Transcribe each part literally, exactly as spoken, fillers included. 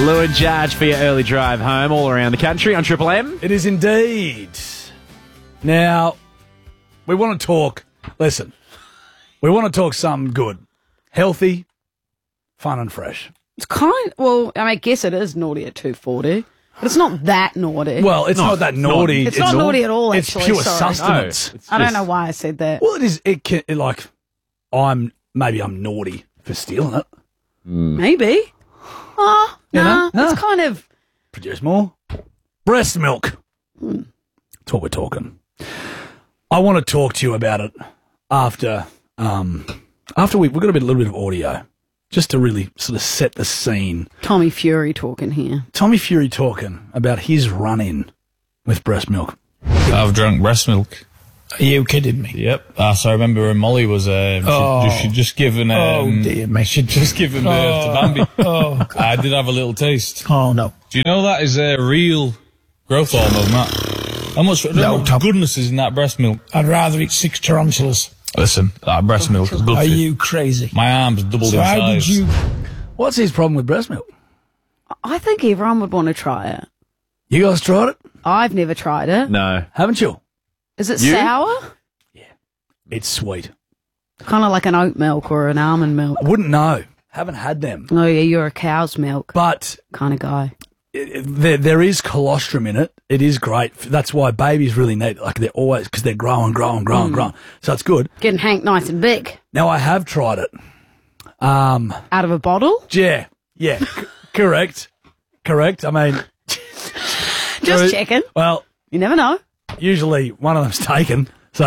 Lou and Judge for your early drive home all around the country on Triple M. It is indeed. Now, we want to talk, listen, we want to talk something good. Healthy, fun and fresh. It's kind well, I mean, I guess it is naughty at two forty, but it's not that naughty. Well, it's No, not that it's not. naughty. it's, not naughty at all, It's actually. pure sorry. sustenance. No, it's I don't just- know why I said that. Well, it is, it can, it like, I'm, maybe I'm naughty for stealing it. Maybe. Oh, You nah, know? it's Nah. kind of... Produce more. Breast milk. Hmm. That's what we're talking. I want to talk to you about it after um, after we, we've got a, bit, a little bit of audio, just to really sort of set the scene. Tommy Fury talking here. Tommy Fury talking about his run-in with breast milk. I've drunk breast milk. Are you kidding me? Yep. Uh, so I remember when Molly was, um, Oh. she'd, she'd just given, um, Oh, dear me. she'd just given birth to Bambi. Oh, I did have a little taste. oh no. Do you know that is a real growth hormone, that? How much, No, how much Tom. goodness is in that breast milk? I'd rather eat six tarantulas. Listen, that breast milk is good Are for you crazy? My arms doubled So in how size. did you... What's his problem with breast milk? I think everyone would want to try it. You guys tried it? I've never tried it. No. Haven't you? Is it You? sour? It's sweet. Kind of like an oat milk or an almond milk. I wouldn't know. Haven't had them. Oh, yeah, you're a cow's milk But kind of guy. it, it- there, there is colostrum in it. It is great. That's why babies really need it. Like they're always, because they're growing, growing, growing, growing. So it's good. Getting Hank nice and big. Now I have tried it. Um, Out of a bottle? yeah, yeah, c- correct, correct. I mean, Just Correct. checking. well, You never know. usually one of them's taken. So,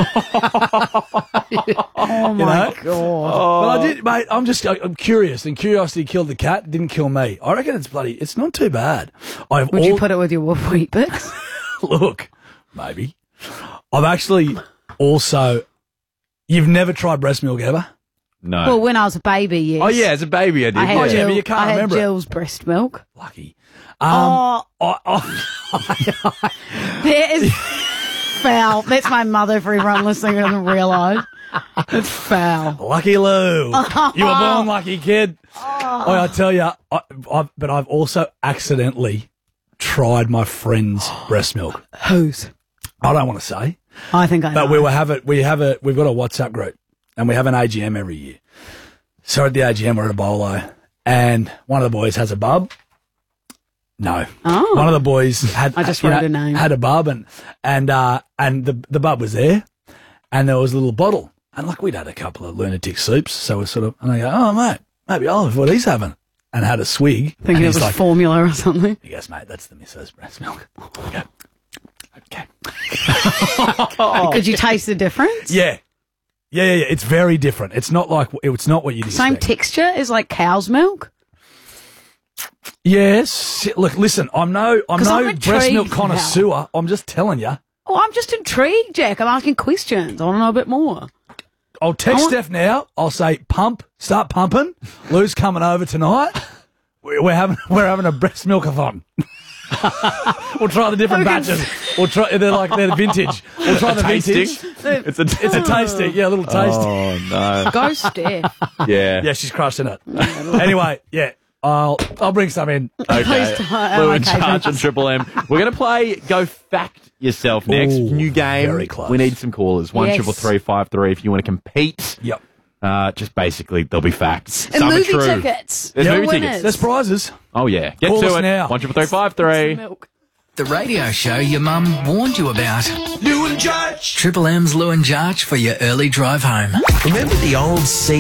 Oh, you my know. God. But I did, mate. I'm just, I'm curious, and curiosity killed the cat. Didn't kill me. I reckon it's bloody. It's not too bad. I've Would all, you put it with your wolf wheat bix? look, maybe. I've actually also. You've never tried breast milk ever? No. Well, when I was a baby, yes. oh, yeah, as a baby I did. I had, Oh, yeah. yeah, Jill, but you can't I had remember it. Jill's breast milk. Lucky. Um, oh, I, I, that is foul. That's my mother for everyone listening who doesn't realise. It's foul. Lucky Lou. You were born lucky, kid. Oh, I tell you, I, I've, but I've also accidentally tried my friend's breast milk. Whose? I don't want to say, I think I know. but we will have it. We have a. We've got a WhatsApp group, and we have an A G M every year. So at the A G M, we're at a bolo, and one of the boys has a bub. No, Oh. one of the boys had. I just you wrote know, a name. Had a bub, and and uh, and the the bub was there, and there was a little bottle, and like we'd had a couple of lunatic soups, so we're sort of, and I go, oh mate, maybe I'll have what he's having, and had a swig, Thinking and it he's was like, formula or something. he goes, mate, that's the missus breast milk. I go, okay, Could you taste the difference? yeah, yeah, yeah, yeah. It's very different. It's not like it's not what you'd Same expect. texture as like cow's milk? Yes. Look, listen, I'm no, I'm 'Cause no I'm breast milk intrigued now. connoisseur. I'm just telling you. Oh, I'm just intrigued, Jack. I'm asking questions. I want to know a bit more. I'll text I want- Steph now. I'll say, pump, start pumping. Lou's coming over tonight. We're, we're having we're having a breast milkathon. We'll try the different Okay. batches. We'll try. They're like they're vintage. We'll try the tasting? vintage. It's a, It's a tasting. Yeah, a little tasting. Oh, no. Go, Steph. Yeah. Yeah, she's crushing it. Anyway, yeah, I'll I'll bring some in. Okay. Please don't. Lou Oh, and okay, Charge on thanks. Triple M. We're going to play Go Fact Yourself next. Ooh, New game. very close. We need some callers. One Yes. triple three five three if you want to compete. Yep. Uh, just basically, there'll be facts. And Some are movie true. tickets. There's For movie winners. tickets. There's prizes. Oh, yeah. Get Call to us it. now. One triple three five three. Milk. The radio show your mum warned you about. Lou and Judge. Triple M's Lou and Jarch for your early drive home. Remember the old C